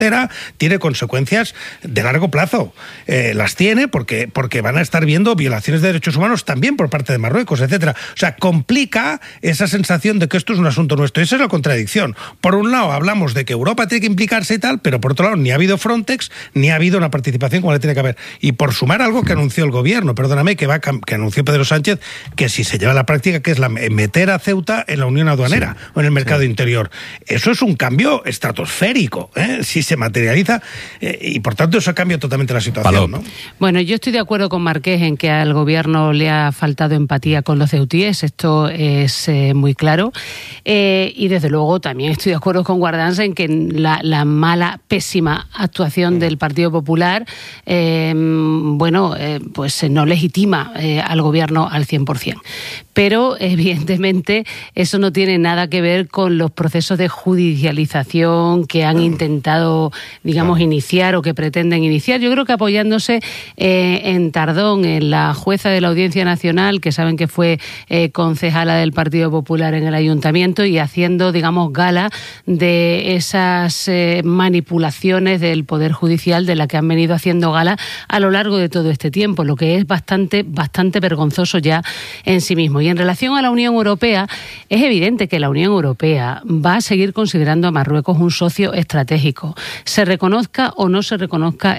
frontera tiene consecuencias de largo plazo. Las tiene porque van a estar viendo violaciones de derechos humanos también por parte de Marruecos, etcétera. O sea, complica esa sensación de que esto es un asunto nuestro. Esa es la contradicción. Por un lado hablamos de que Europa tiene que implicarse y tal, pero por otro lado ni ha habido Frontex, ni ha habido una participación como le tiene que haber. Y por sumar algo que anunció el gobierno, perdóname, que anunció Pedro Sánchez, que si se lleva a la práctica, que es meter a Ceuta en la Unión Aduanera o en el mercado interior. Eso es un cambio estratosférico, si se materializa, y por tanto eso cambia totalmente la situación, ¿no? Bueno, yo estoy de acuerdo con Marqués en que al gobierno le ha faltado empatía con los ceutíes, esto es muy claro, y desde luego también estoy de acuerdo con Guardans en que la mala, pésima actuación del Partido Popular pues no legitima al gobierno al 100%. Pero evidentemente eso no tiene nada que ver con los procesos de judicialización que han intentado, digamos, iniciar o que pretenden iniciar. Yo creo que apoyándose en Tardón, en la jueza de la Audiencia Nacional, que saben que fue concejala del Partido Popular en el Ayuntamiento, y haciendo, digamos, gala de esas manipulaciones del Poder Judicial de la que han venido haciendo gala a lo largo de todo este tiempo, lo que es bastante vergonzoso ya en sí mismo. Y en relación a la Unión Europea, es evidente que la Unión Europea va a seguir considerando a Marruecos un socio estratégico. Se reconozca o no se reconozca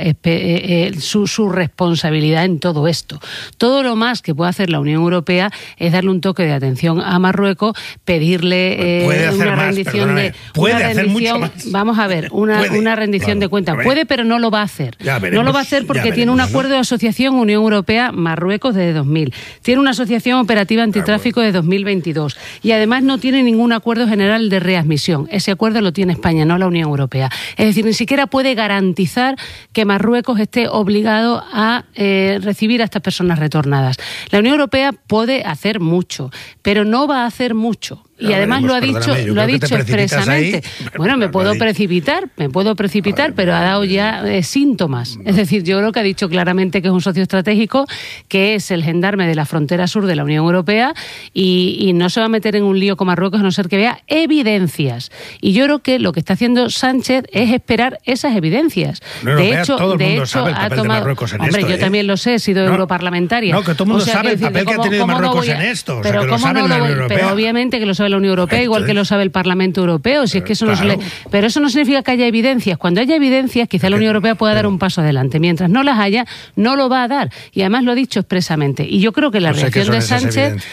su responsabilidad en todo esto. Todo lo más que puede hacer la Unión Europea es darle un toque de atención a Marruecos, pedirle una rendición de... Puede hacer mucho más. Vamos a ver, una rendición de cuentas. Puede, pero no lo va a hacer. No lo va a hacer porque tiene un acuerdo de asociación Unión Europea-Marruecos desde 2000. Tiene una asociación operativa antitráfico de 2022. Y además no tiene ningún acuerdo general de readmisión. Ese acuerdo lo tiene España, no la Unión Europea. Es decir, ni siquiera puede garantizar que Marruecos esté obligado a recibir a estas personas retornadas. La Unión Europea puede hacer mucho, pero no va a hacer mucho. Y además lo ha dicho expresamente. Bueno, me puedo precipitar, pero ha dado ya síntomas. Es decir, yo creo que ha dicho claramente que es un socio estratégico, que es el gendarme de la frontera sur de la Unión Europea, y no se va a meter en un lío con Marruecos a no ser que vea evidencias. Y yo creo que lo que está haciendo Sánchez es esperar esas evidencias. De hecho, sabe el papel de Marruecos en esto. Yo también lo sé, he sido europarlamentaria. No, que todo el mundo sabe el papel que ha tenido Marruecos en esto. Pero obviamente que lo sabe la Unión Europea, igual que lo sabe el Parlamento Europeo. Si es que eso pero eso no significa que haya evidencias. Cuando haya evidencias, quizá la Unión Europea pueda dar un paso adelante. Mientras no las haya, no lo va a dar. Y además lo ha dicho expresamente. Y yo creo que la reacción de Sánchez,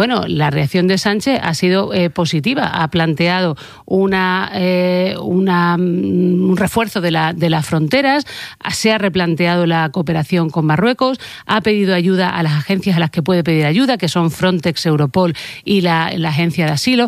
ha sido positiva. Ha planteado un refuerzo de las fronteras, se ha replanteado la cooperación con Marruecos, ha pedido ayuda a las agencias a las que puede pedir ayuda, que son Frontex, Europol y la Agencia de Asilo.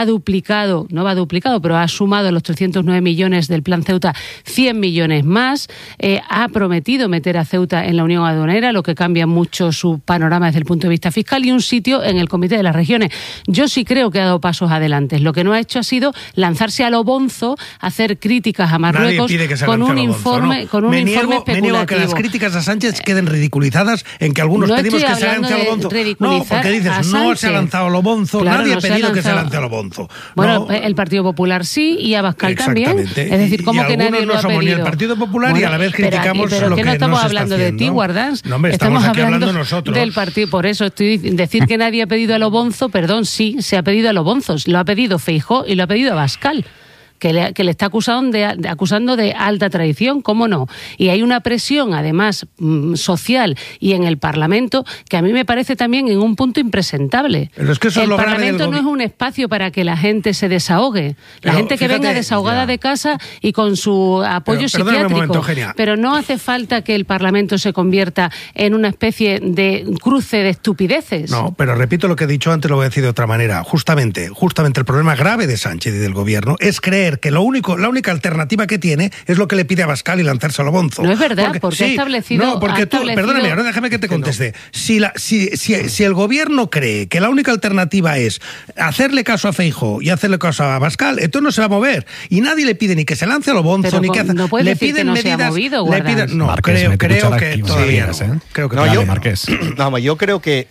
Pero ha sumado a los 309 millones del Plan Ceuta 100 millones más. Ha prometido meter a Ceuta en la Unión Aduanera, lo que cambia mucho su panorama desde el punto de vista fiscal, y un sitio en el Comité de las Regiones. Yo sí creo que ha dado pasos adelante. Lo que no ha hecho ha sido lanzarse a lo bonzo, hacer críticas a Marruecos con un informe especulativo. Me niego a que las críticas a Sánchez queden ridiculizadas en que algunos pedimos que se lance a lo bonzo. No, porque dices, no se ha lanzado a lo bonzo, nadie ha pedido que se lance a lo bonzo. Bueno, el Partido Popular sí, y Abascal también. Es decir, ¿cómo que nadie lo ha pedido? Ni el Partido Popular, y a la vez criticamos pero lo que no estamos hablando haciendo, de ti, Guardans. No, hombre, estamos aquí hablando nosotros. Del partido. Por eso decir que nadie ha pedido a lo bonzo, perdón, sí, se ha pedido a lo bonzo. Lo ha pedido Feijóo y lo ha pedido Abascal, que le está acusando de alta traición, ¿cómo no? Y hay una presión, además, social y en el Parlamento, que a mí me parece también en un punto impresentable. Pero es que eso el Parlamento no es un espacio para que la gente se desahogue. La gente que venga desahogada de casa y con su apoyo psiquiátrico. Pero no hace falta que el Parlamento se convierta en una especie de cruce de estupideces. No, pero repito lo que he dicho antes, lo voy a decir de otra manera. Justamente el problema grave de Sánchez y del gobierno es creer que la única alternativa que tiene es lo que le pide a Abascal y lanzarse a lo bonzo. No es verdad, porque ha establecido... No, porque perdóname, ahora déjame que te conteste. Si el gobierno cree que la única alternativa es hacerle caso a Feijóo y hacerle caso a Abascal, entonces no se va a mover. Y nadie le pide ni que se lance a lo bonzo, pero ni que... No puedes decir que no se ha movido, Guardans. No, Marqués, creo que todavía no. Creo que todavía Marqués. No, yo creo que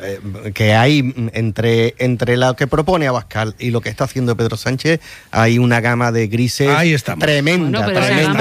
hay entre lo que propone Abascal y lo que está haciendo Pedro Sánchez, hay una una gama de grises Ahí estamos. tremenda, Bueno, pero esa tremenda. gama